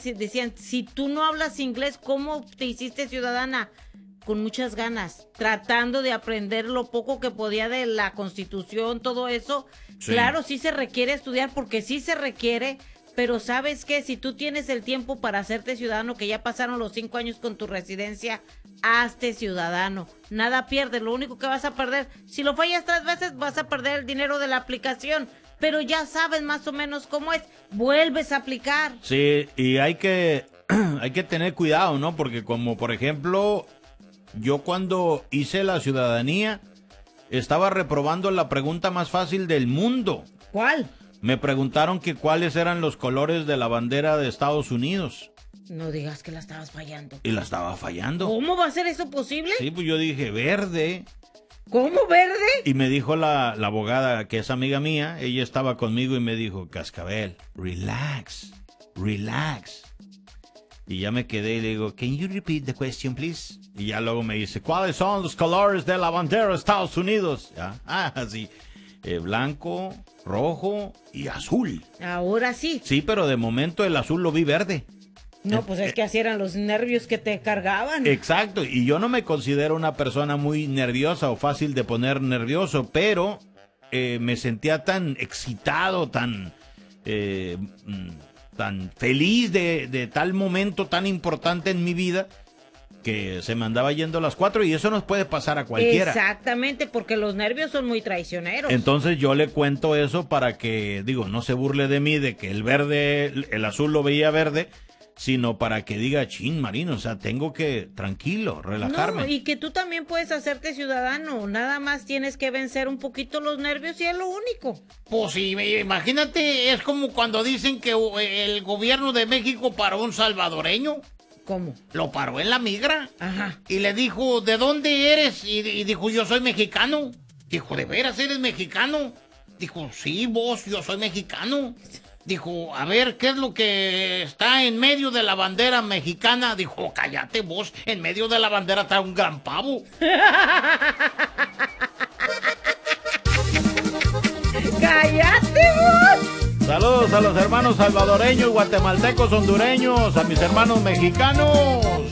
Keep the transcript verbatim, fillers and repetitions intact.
si- decían, si tú no hablas inglés, ¿cómo te hiciste ciudadana? Con muchas ganas, tratando de aprender lo poco que podía de la Constitución, todo eso. Sí. Claro, sí se requiere estudiar porque sí se requiere, pero ¿sabes qué? Si tú tienes el tiempo para hacerte ciudadano, que ya pasaron los cinco años con tu residencia, hazte ciudadano. Nada pierdes, lo único que vas a perder, si lo fallas tres veces, vas a perder el dinero de la aplicación, pero ya sabes más o menos cómo es, vuelves a aplicar. Sí, y hay que, hay que tener cuidado, ¿no? Porque como, por ejemplo, yo cuando hice la ciudadanía, estaba reprobando la pregunta más fácil del mundo. ¿Cuál? Me preguntaron que cuáles eran los colores de la bandera de Estados Unidos. No digas que la estabas fallando. Y la estaba fallando. ¿Cómo va a ser eso posible? Sí, pues yo dije verde. ¿Cómo verde? Y me dijo la, la abogada, que es amiga mía, ella estaba conmigo y me dijo, Cascabel, relax, relax. Y ya me quedé y le digo, can you repeat the question, please? Y ya luego me dice, ¿cuáles son los colores de la bandera de Estados Unidos? ¿Ya? Ah, sí, eh, blanco, rojo y azul. Ahora sí. Sí, pero de momento el azul lo vi verde. No, pues es que así eran los nervios que te cargaban. Exacto, y yo no me considero una persona muy nerviosa o fácil de poner nervioso, pero eh, me sentía tan excitado, tan, eh, tan feliz de, de tal momento tan importante en mi vida, que se me andaba yendo a las cuatro, y eso nos puede pasar a cualquiera. Exactamente, porque los nervios son muy traicioneros. Entonces yo le cuento eso para que, digo, no se burle de mí de que el verde, el azul lo veía verde, sino para que diga, chin, Marino, o sea, tengo que, tranquilo, relajarme. No, y que tú también puedes hacerte ciudadano, nada más tienes que vencer un poquito los nervios y es lo único. Pues sí, imagínate, es como cuando dicen que el gobierno de México paró a un salvadoreño. ¿Cómo? Lo paró en la migra. Ajá. Y le dijo, ¿de dónde eres? Y, y dijo, yo soy mexicano. Dijo, ¿de veras eres mexicano? Dijo, sí, vos, yo soy mexicano. Dijo, a ver, ¿qué es lo que está en medio de la bandera mexicana? Dijo, cállate vos, en medio de la bandera está un gran pavo. ¡Cállate vos! Saludos a los hermanos salvadoreños, guatemaltecos, hondureños, a mis hermanos mexicanos.